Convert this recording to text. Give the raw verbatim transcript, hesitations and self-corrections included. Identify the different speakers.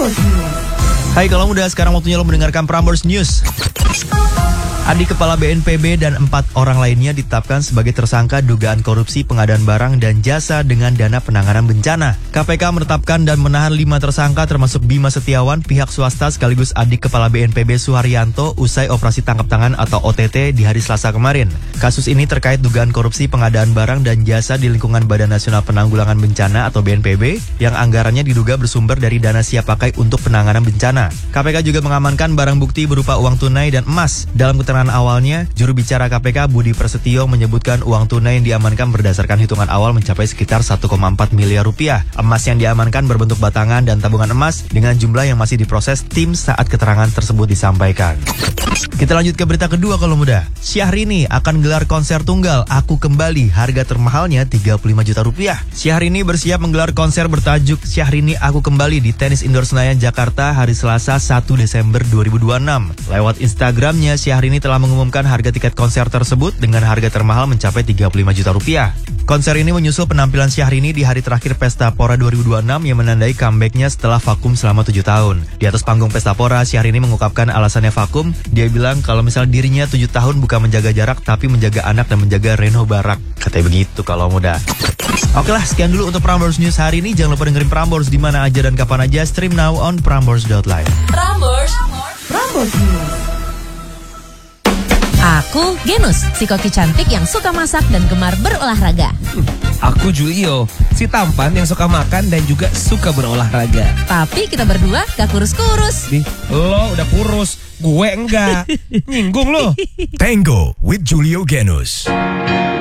Speaker 1: Prambors News.
Speaker 2: Hai kalau muda, sekarang waktunya lo mendengarkan Prambors News. Adik Kepala B N P B dan empat orang lainnya ditetapkan sebagai tersangka dugaan korupsi pengadaan barang dan jasa dengan dana penanganan bencana. K P K menetapkan dan menahan lima tersangka termasuk Bima Setiawan, pihak swasta sekaligus adik Kepala B N P B Suharyanto usai operasi tangkap tangan atau O T T di hari Selasa kemarin. Kasus ini terkait dugaan korupsi pengadaan barang dan jasa di lingkungan Badan Nasional Penanggulangan Bencana atau B N P B yang anggarannya diduga bersumber dari dana siap pakai untuk penanganan bencana. K P K juga mengamankan barang bukti berupa uang tunai dan emas. Dalam keterangan awalnya, juru bicara K P K Budi Prasetyo menyebutkan uang tunai yang diamankan berdasarkan hitungan awal mencapai sekitar satu koma empat miliar rupiah. Emas yang diamankan berbentuk batangan dan tabungan emas dengan jumlah yang masih diproses tim saat keterangan tersebut disampaikan. Kita lanjut ke berita kedua kalau muda. Syahrini akan gelar konser tunggal Aku Kembali, harga termahalnya tiga puluh lima juta rupiah. Syahrini bersiap menggelar konser bertajuk Syahrini Aku Kembali di Tenis Indoor Senayan Jakarta hari Selasa satu Desember dua ribu dua puluh enam. Lewat Instagramnya, Syahrini telah mengumumkan harga tiket konser tersebut dengan harga termahal mencapai tiga puluh lima juta rupiah. Konser ini menyusul penampilan Syahrini di hari terakhir Pesta Pora dua ribu dua puluh enam yang menandai comebacknya setelah vakum selama tujuh tahun. Di atas panggung Pesta Pora, Syahrini mengungkapkan alasannya vakum. Dia bilang kalau misal dirinya tujuh tahun bukan menjaga jarak tapi menjaga anak dan menjaga Reno Barak. Katanya begitu kalau muda. Oke lah, sekian dulu untuk Prambors News hari ini. Jangan lupa dengerin Prambors di mana aja dan kapan aja. Stream now on prambors dot live.
Speaker 1: Prambors, Prambors News.
Speaker 3: Aku Genus, si koki cantik yang suka masak dan gemar berolahraga.
Speaker 4: Aku Julio, si tampan yang suka makan dan juga suka berolahraga.
Speaker 3: Tapi kita berdua gak kurus-kurus.
Speaker 4: Nih, lo udah kurus, gue enggak. Nyinggung lo.
Speaker 5: Tango with Julio Genus.